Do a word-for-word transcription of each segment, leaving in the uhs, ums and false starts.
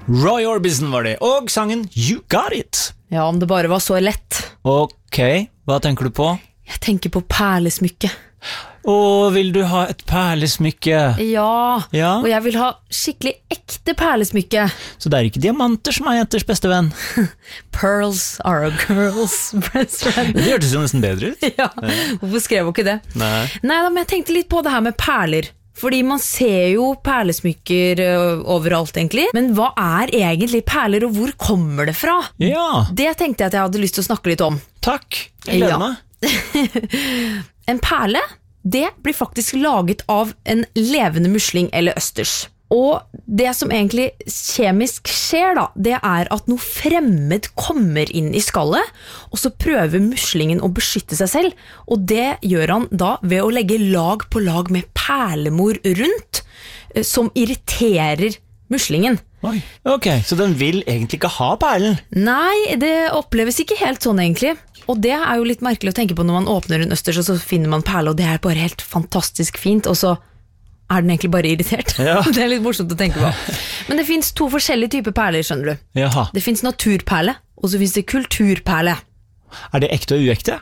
Roy Orbison var det, og sangen You Got It. Ja, om det bare var så lett. Ok, hva tenker du på? Jeg tenker på perlesmykke. Åh, vil du ha et perlesmykke? Ja, Ja. og jeg vil ha skikkelig ekte perlesmykke. Så det er ikke diamanter som er jenters beste venn? Pearls are a girl's best friend. Det hørtes jo nesten bedre ut. Ja, hvorfor skrev hun ikke det? Nei. Nei da, men jeg tenkte litt på det her med perler. Fordi man ser jo perlesmykker ø, overalt egentlig. Men hva er egentlig perler, og hvor kommer det fra? Ja, Det tenkte jeg at jeg hadde lyst til å snakke litt om. takk. Jeg gleder Ja. meg. En perle, det blir faktisk laget av en levende musling eller østers. Og det som egentlig kjemisk skjer da, det er at noe fremmed kommer inn i skallet, og så prøver muslingen å beskytte seg selv, og det gjør han da ved å legge lag på lag med perlemor rundt, eh, som irriterer muslingen. Oi. Ok, så den vil egentlig ikke ha perlen? Nei, det oppleves ikke helt sånn egentlig. Og det er jo litt merkelig å tenke på når man åpner en østers, og så finner man perle, og det er bare helt fantastisk fint, og så er den egentlig bare irritert. Ja. Det er litt morsomt å tenke på. Men det finnes to forskjellige typer perler, skjønner du. Jaha. Det finnes naturperle, og så finnes det kulturperle. Er det ekte og uekte?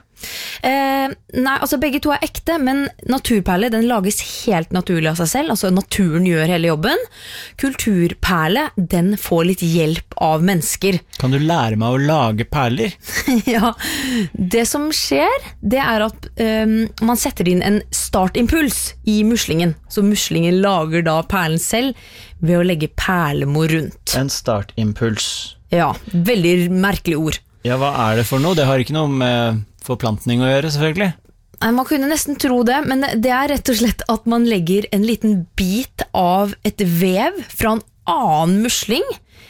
Eh, nei, altså begge to er ekte, men naturperle den lages helt naturlig av seg selv, altså naturen gjør hele jobben. Kulturperle, den får litt hjelp av mennesker. Kan du lære meg å lage perler? Ja, det som skjer, det er at um, man setter inn en startimpuls i muslingen, så muslingen lager da perlen selv ved å legge perlemor rundt. En startimpuls. Ja, veldig merkelig ord. Ja, hva er det for noe? Det har ikke noe med forplantning å gjøre, selvfølgelig. Nei, man kunne nesten tro det, men det er rett og slett at man legger en liten bit av et vev fra en annen musling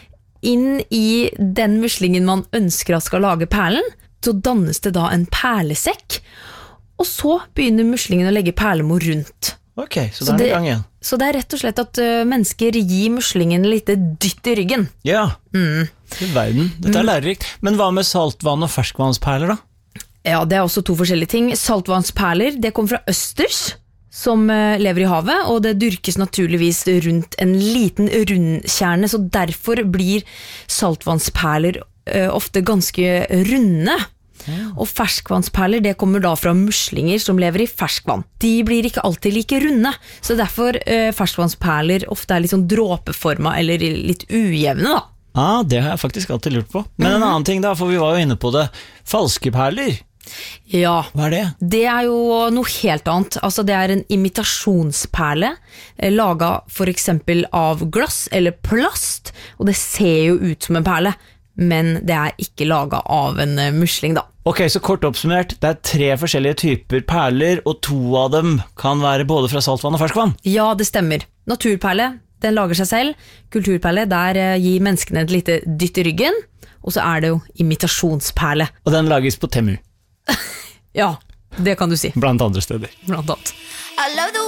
inn i den muslingen man ønsker at skal lage perlen. Så dannes det da en perlesekk, og så begynner muslingen å legge perlemor rundt. Ok, så da er det i gang igjen. Så det er rett og slett at uh, mennesker gir muslingen litt dytt i ryggen. Ja, mm. til verden. Dette er lærerikt. Men hva med saltvann og ferskvannsperler da? Ja, det er også to forskjellige ting. Saltvannsperler, det kommer fra østers, som uh, lever i havet, og det dyrkes naturligvis rundt en liten rundkjerne, så derfor blir saltvannsperler uh, ofte ganske runde. Ja. Og ferskvannsperler, det kommer da fra muslinger som lever i ferskvann. De blir ikke alltid like runde, så derfor uh, ferskvannsperler ofte er litt sånn dråpeforma eller litt ujevne da. Ah, det har jeg faktisk alltid lurt på. Men en annen ting da, for vi var jo inne på det. Falske perler. Ja, hva er det? Det er jo noe helt annet. Altså det er en imitasjonsperle eh, laget for eksempel av glass eller plast, og det ser jo ut som en perle, men det er ikke laget av en uh, musling da. Ok, så kort oppsummert, det er tre forskjellige typer perler, og to av dem kan være både fra saltvann og ferskvann. Ja, det stemmer. Naturperle, den lager seg selv. Kulturperle, der uh, gir menneskene et lite dytt i ryggen, og så er det jo imitasjonsperle. Og den lages på Temu. Ja, det kan du si. Blant andre steder. Blant annet.